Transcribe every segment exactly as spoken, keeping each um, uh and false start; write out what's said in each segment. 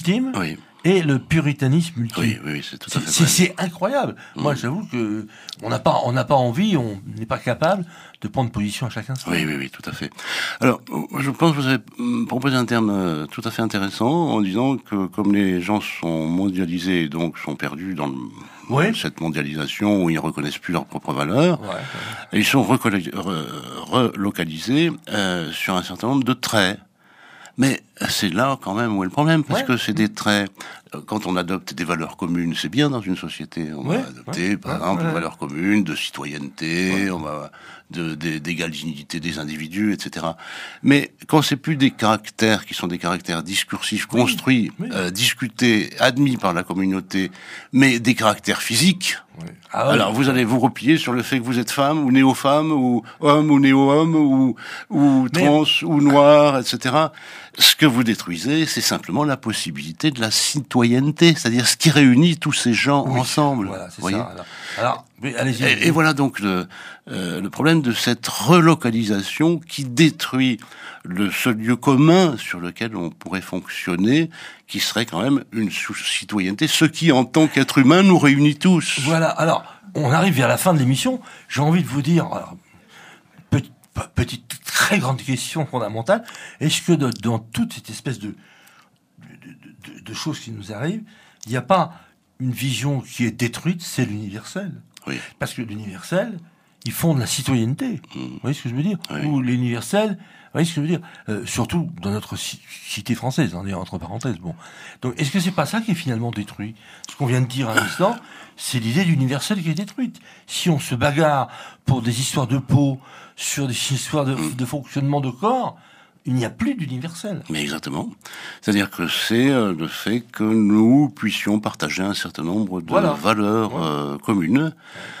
ultime. Oui. Et le puritanisme ultime. Oui, oui, c'est tout à fait c'est, vrai. c'est incroyable. Mmh. Moi, j'avoue que on n'a pas, on n'a pas envie, on n'est pas capable de prendre position à chaque instant. Oui, oui, oui, tout à fait. Alors, je pense que vous avez proposé un terme tout à fait intéressant en disant que comme les gens sont mondialisés, donc sont perdus dans le, oui. cette mondialisation où ils ne reconnaissent plus leurs propres valeurs, ouais, ouais. ils sont recoll- re- relocalisés euh, sur un certain nombre de traits. Mais c'est là quand même où est le problème, parce ouais. que c'est des traits. Quand on adopte des valeurs communes, c'est bien dans une société. On ouais. va adopter, ouais. par ouais. exemple, ouais. une valeur commune de citoyenneté, ouais. on va de, de, d'égale dignité des individus, et cetera. Mais quand c'est plus des caractères qui sont des caractères discursifs, oui. construits, oui. Euh, discutés, admis par la communauté, mais des caractères physiques. Oui. Ah ouais, alors vous allez vous replier sur le fait que vous êtes femme ou néo-femme ou homme ou néo-homme ou ou trans mais... ou noir, et cetera. Ce que vous détruisez, c'est simplement la possibilité de la citoyenneté, c'est-à-dire ce qui réunit tous ces gens oui. ensemble. Voilà, c'est ça. Alors, alors mais allez-y. Et, et voilà donc le euh, le problème de cette relocalisation qui détruit le ce lieu commun sur lequel on pourrait fonctionner, qui serait quand même une citoyenneté, ce qui en tant qu'être humain nous réunit tous. Voilà. Alors, on arrive vers la fin de l'émission. J'ai envie de vous dire, alors, petit, petite très grande question fondamentale, est-ce que de, dans toute cette espèce de de, de de choses qui nous arrivent, il n'y a pas une vision qui est détruite, c'est l'universel. Oui. Parce que l'universel, ils font de la citoyenneté. Mmh. Vous voyez ce que je veux dire? Oui. Ou l'universel, vous voyez ce que je veux dire? euh, Surtout dans notre cité française, hein, entre parenthèses. Bon. Donc, est-ce que c'est pas ça qui est finalement détruit? Ce qu'on vient de dire à l'instant, c'est l'idée d'universel qui est détruite. Si on se bagarre pour des histoires de peau, sur des histoires de, mmh. de fonctionnement de corps, il n'y a plus d'universel. Mais exactement. C'est-à-dire que c'est euh, le fait que nous puissions partager un certain nombre de voilà. valeurs ouais. euh, communes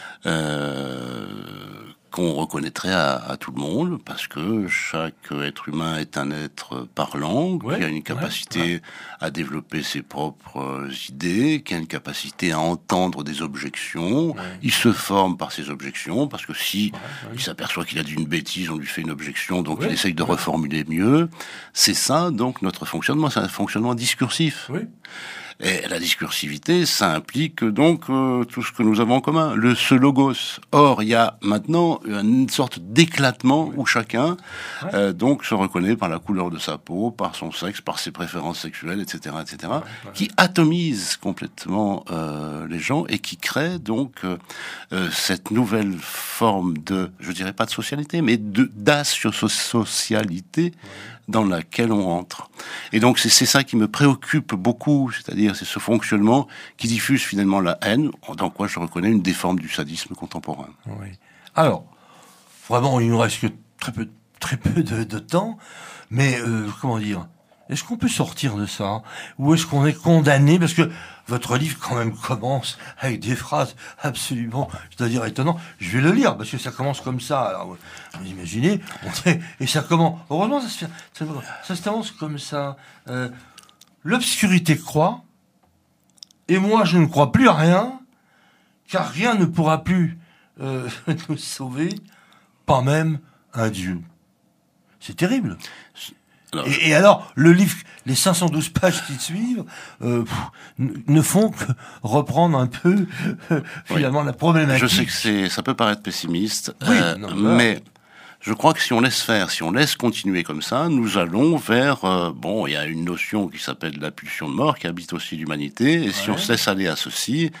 euh, qu'on reconnaîtrait à, à tout le monde, parce que chaque être humain est un être parlant, ouais. qui a une capacité ouais. Ouais. à développer ses propres idées, qui a une capacité à entendre des objections. Ouais. Il se forme par ces objections, parce que si ouais, ouais. il s'aperçoit qu'il a dit une bêtise, on lui fait une objection, donc ouais. il essaye de ouais. reformuler mieux. C'est ça, donc, notre fonctionnement, c'est un fonctionnement discursif. Oui. Et la discursivité, ça implique donc euh, tout ce que nous avons en commun, le ce logos. Or, il y a maintenant une sorte d'éclatement oui. où chacun ouais. euh, donc se reconnaît par la couleur de sa peau, par son sexe, par ses préférences sexuelles, et cetera, et cetera, ouais, ouais. qui atomise complètement euh, les gens et qui crée donc euh, euh, cette nouvelle forme de, je dirais pas de socialité, mais de d'asocialité ouais. dans laquelle on rentre. Et donc c'est, c'est ça qui me préoccupe beaucoup, c'est-à-dire c'est ce fonctionnement qui diffuse finalement la haine, dans quoi je reconnais une des formes du sadisme contemporain. Oui. Alors, vraiment, il nous reste que très peu, très peu de, de temps, mais euh, comment dire, est-ce qu'on peut sortir de ça? Ou est-ce qu'on est condamné? Parce que votre livre, quand même, commence avec des phrases absolument, je dois dire, étonnantes. Je vais le lire, parce que ça commence comme ça. Alors, vous imaginez, et ça commence... Heureusement, ça se, fait, ça, ça se commence comme ça. Euh, L'obscurité croît, et moi, je ne crois plus à rien, car rien ne pourra plus euh, nous sauver, pas même un Dieu. C'est terrible. Alors, et, et alors, le livre, les cinq cent douze pages qui suivent, euh, pff, ne font que reprendre un peu, euh, finalement, oui. la problématique. Je sais que c'est, ça peut paraître pessimiste, oui, euh, non, mais je crois que si on laisse faire, si on laisse continuer comme ça, nous allons vers... Euh, bon, il y a une notion qui s'appelle la pulsion de mort, qui habite aussi l'humanité, et ouais. si on se laisse aller à ceci,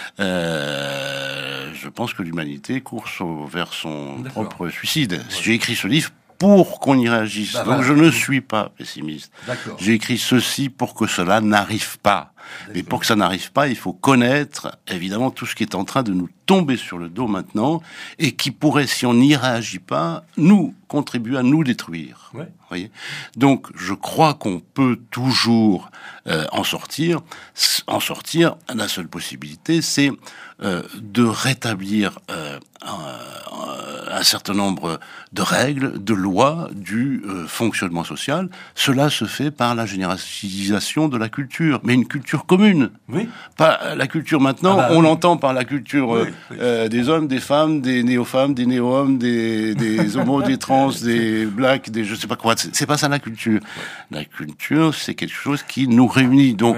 euh, je pense que l'humanité court vers son D'accord. propre suicide. Ouais. J'ai écrit ce livre pour qu'on y réagisse. Bah, Donc voilà. je ne suis pas pessimiste. D'accord. J'ai écrit ceci pour que cela n'arrive pas. D'accord. Mais pour que ça n'arrive pas, il faut connaître, évidemment, tout ce qui est en train de nous tomber sur le dos maintenant, et qui pourrait, si on n'y réagit pas, nous contribuer à nous détruire. Ouais. Voyez. Donc, je crois qu'on peut toujours euh, en sortir. En sortir, la seule possibilité, c'est euh, de rétablir euh, un, un certain nombre de règles, de lois du euh, fonctionnement social. Cela se fait par la généralisation de la culture, mais une culture commune. Oui. Pas la culture maintenant, ah bah, on oui. l'entend par la culture oui, oui. Euh, des hommes, des femmes, des néo-femmes, des néo-hommes, des, des homos, des trans, des blacks, des je sais pas quoi. C'est, c'est pas ça la culture. La culture, c'est quelque chose qui nous réunit. Donc,